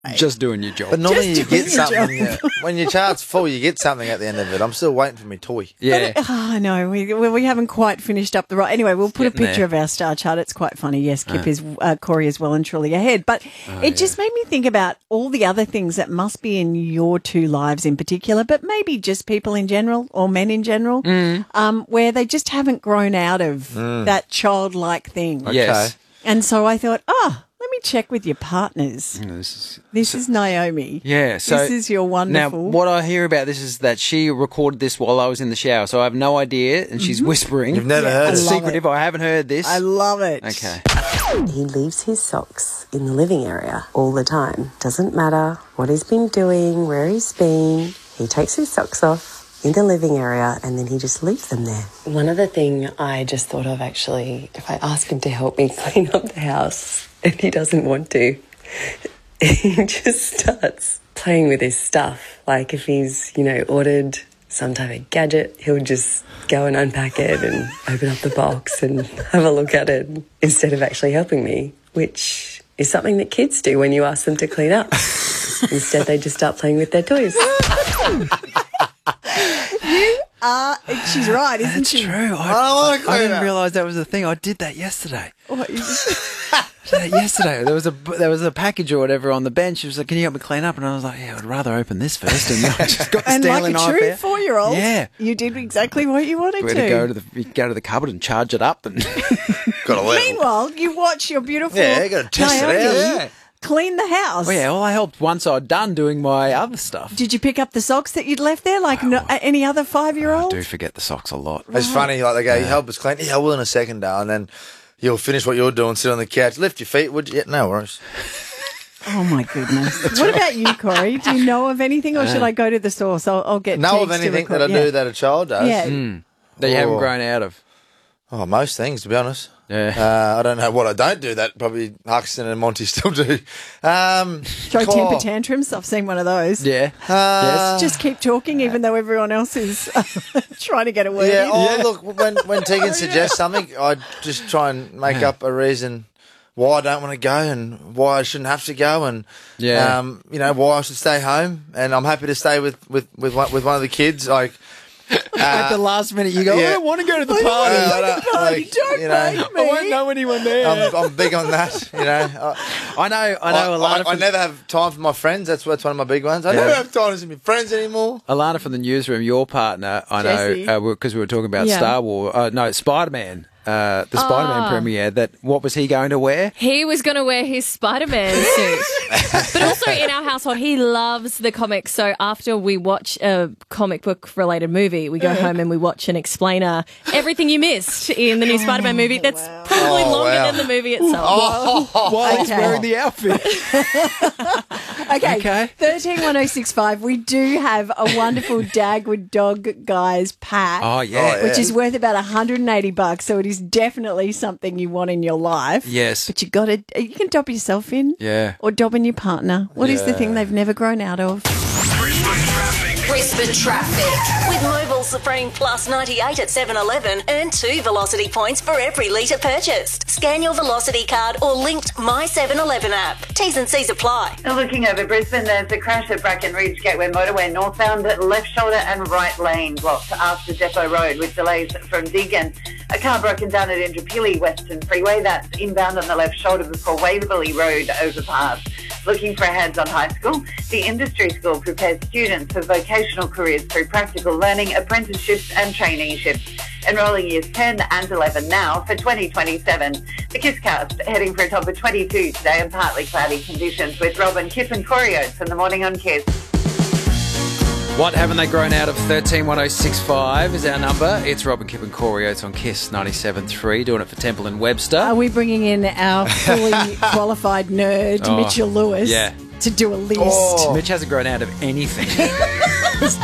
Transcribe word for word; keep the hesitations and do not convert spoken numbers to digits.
Just doing your job. But normally Just you doing get your something. job. Yeah, when your chart's full, you get something at the end of it. I'm still waiting for my toy. Yeah. But, oh, no, we, we we haven't quite finished up the right. Anyway, we'll put Getting a picture there. of our star chart. It's quite funny. Yes, Kip is, uh, Corey is well and truly ahead. But Oh, it just made me think about all the other things that must be in your two lives in particular, but maybe just people in general or men in general, Mm. um, where they just haven't grown out of that childlike thing. Yes. And so I thought, oh, let me check with your partners. You know, this is, This is Naomi. yeah. So this is your wonderful. Now, what I hear about this is that she recorded this while I was in the shower, so I have no idea, and she's whispering. You've never Yeah, heard I it. love secretive. I haven't heard this. I love it. Okay. He leaves his socks in the living area all the time. Doesn't matter what he's been doing, where he's been. He takes his socks off in the living area and then he just leaves them there. One other thing I just thought of actually, if I ask him to help me clean up the house and he doesn't want to, he just starts playing with his stuff. Like if he's, you know, ordered some type of gadget, he'll just go and unpack it and open up the box and have a look at it instead of actually helping me, which is something that kids do when you ask them to clean up. Instead, they just start playing with their toys. Uh, she's right, isn't That's she? true. I, I don't wanna I clean didn't up. realise that was a thing. I did that yesterday. What, you just- I did that yesterday. There was a there was a package or whatever on the bench. She was like, "Can you help me clean up?" And I was like, "Yeah, I'd rather open this first." And I just got the and Stanley like a knife true out. four-year-old, Yeah. you did exactly what you wanted We to. had to go to the you go to the cupboard and charge it up, and Got to let. Meanwhile, you watch your beautiful Yeah, you gotta test it out. Naomi Yeah. clean the house. well, yeah, well, I helped once I'd done doing my other stuff. Did you pick up the socks that you'd left there like no, any other I five-year-old? do forget the socks a lot. It's funny, like they go, you help us clean. Yeah, I will in a second, Dale. And then you'll finish what you're doing, sit on the couch, lift your feet, would you? Yeah, no worries. Oh, my goodness. What about you, Corey? Do you know of anything or should I go to the source? I'll, I'll get Know of Teagues to anything record- that I yeah. do that a child does? Yeah. That you haven't Oh. grown out of. Oh, most things, to be honest. Yeah. Uh, I don't know what I don't do that probably Huxton and Monty still do. Um, Throw oh, temper tantrums. I've seen one of those. Yeah. Uh, Just keep talking even though everyone else is uh, trying to get a word Yeah, in. oh, look, when, when Tegan suggests something, I just try and make up a reason why I don't want to go and why I shouldn't have to go and, Yeah. um, you know, why I should stay home. And I'm happy to stay with, with, with, one, with one of the kids. Like, At the last minute, you go, yeah. I don't want to go to the I don't party. Uh, wanna I go to the don't- party. like, Don't you know, make me. I won't know anyone there. I'm, I'm big on that, you know. I, I know, I know. I, Alana, I, I from, never have time for my friends. That's that's one of my big ones. I Yeah. never have time to see my friends anymore. Alana from the newsroom, your partner, I Jesse. know, because we were talking about Yeah. Star Wars. Uh, no, Spider Man. Uh, the Spider Man Ah. premiere. That what was he going to wear? He was going to wear his Spider-Man suit. But also in our household, he loves the comics. So after we watch a comic book related movie, we go home and we watch an explainer. Everything you missed in the new Spider-Man movie. That's probably Oh, longer wow. than the movie itself. While he's Okay. wearing the outfit. Okay. Okay. thirteen one oh six five. We do have a wonderful Dagwood Dog Guys pack. Oh, yeah. Oh, yeah. Which is worth about one hundred eighty bucks, so it is definitely something you want in your life. Yes. But you got to, you can dob yourself in. Yeah. Or dob in your partner. What is the Yeah. thing they've never grown out of? Brisbane traffic. Brisbane traffic. With Mobil Supreme Plus ninety-eight at seven eleven, earn two Velocity points for every litre purchased. Scan your Velocity card or linked My seven eleven app. T's and C's apply. Now looking over Brisbane, there's a crash at Bracken Ridge Gateway Motorway northbound, left shoulder and right lane blocked after Depot Road with delays from Deagon. A car broken down at Indooroopilly Western Freeway. That's inbound on the left shoulder before Waverley Road overpass. Looking for a hands-on high school? The Industry School prepares students for vocational careers through practical learning, apprenticeships and traineeships. Enrolling years ten and eleven now for twenty twenty-seven. The Kisscast heading for a top of twenty-two today and partly cloudy conditions with Robin, Kip and Corey Oates in the morning on Kiss. What haven't they grown out of? thirteen one oh six five is our number. It's Robin, Kip and Corey Oates on Kiss ninety-seven point three, doing it for Temple and Webster. Are we bringing in our fully qualified nerd, Oh, Mitchell Lewis, yeah. to do a list? Oh. Mitch hasn't grown out of anything.